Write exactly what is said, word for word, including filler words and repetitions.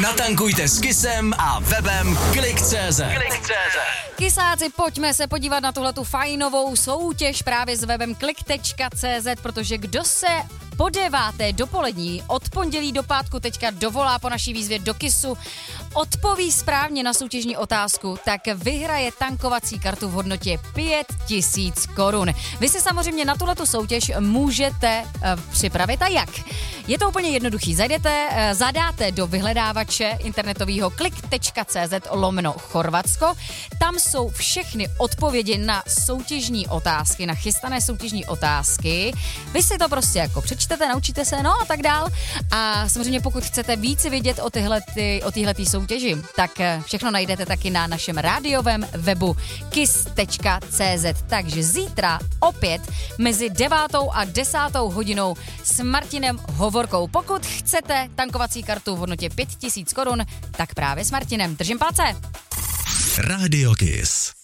Natankujte s Kissem a webem klik tečka cé zet. klik tečka cé zet. Kysáci, pojďme se podívat na tuhletu fajnovou soutěž právě s webem klik tečka cé zet, protože kdo se po deváté dopolední od pondělí do pátku teďka dovolá po naší výzvě do Kissu, odpoví správně na soutěžní otázku, tak vyhraje tankovací kartu v hodnotě pět tisíc korun. Vy si samozřejmě na tuhletu soutěž můžete uh, připravit a jak? Je to úplně jednoduchý. Zajdete, uh, zadáte do vyhledávače internetového klik tečka cé zet lomeno Chorvatsko. Tam jsou všechny odpovědi na soutěžní otázky, na chystané soutěžní otázky. Vy si to prostě jako přečtete, naučíte se, no a tak dál. A samozřejmě pokud chcete více vědět o tyhlety, o téhletý soutěži, tak všechno najdete taky na našem rádiovém webu kiss tečka cé zet. Takže zítra opět mezi devátou a desátou hodinou s Martinem Hovorkou. Pokud chcete tankovací kartu v hodnotě pět tisíc korun, tak právě s Martinem. Držím palce. Radio Kiss.